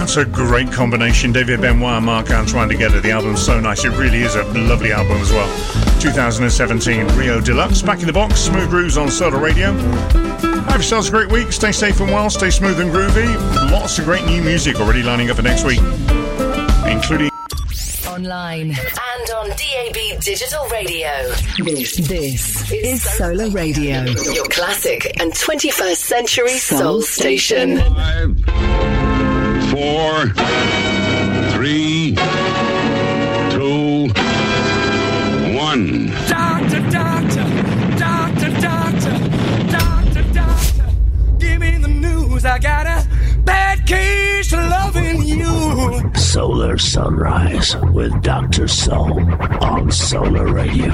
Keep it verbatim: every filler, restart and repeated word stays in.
What a great combination, David Benoit and Marc Antoine together. The album's so nice. It really is a lovely album as well. two thousand seventeen, Rio Deluxe, back in the box. Smooth grooves on Solar Radio. Have yourselves a great week. Stay safe and well. Stay smooth and groovy. Lots of great new music already lining up for next week, including online and on D A B Digital Radio. This, this is Solar Radio, your classic and twenty-first century soul, soul station. Five, four, three, two, one. Doctor, doctor, doctor, doctor, doctor, doctor, give me the news. I got a bad case of loving you. Solar Sunrise with Doctor Soul on Solar Radio.